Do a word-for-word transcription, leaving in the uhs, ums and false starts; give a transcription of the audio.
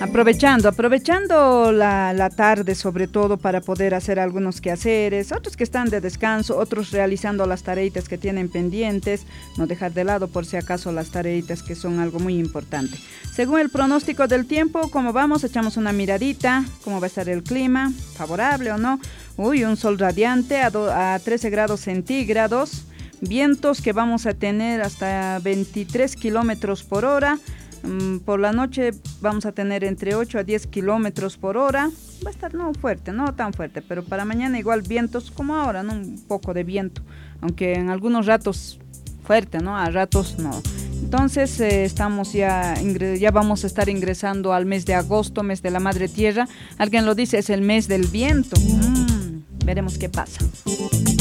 Aprovechando, aprovechando la, la tarde sobre todo para poder hacer algunos quehaceres, otros que están de descanso, otros realizando las tareitas que tienen pendientes, no dejar de lado por si acaso las tareitas que son algo muy importante. Según el pronóstico del tiempo, ¿cómo vamos? Echamos una miradita, ¿cómo va a estar el clima? ¿Favorable o no? Uy, un sol radiante a, do, a trece grados centígrados, vientos que vamos a tener hasta veintitrés kilómetros por hora. Por la noche vamos a tener entre ocho a diez kilómetros por hora. Va a estar no fuerte, no tan fuerte, pero para mañana igual vientos como ahora, ¿no? Un poco de viento, aunque en algunos ratos fuerte, ¿no? A ratos no. Entonces eh, estamos ya, ya vamos a estar ingresando al mes de agosto, mes de la Madre Tierra. Alguien lo dice, es el mes del viento. Mm, veremos qué pasa.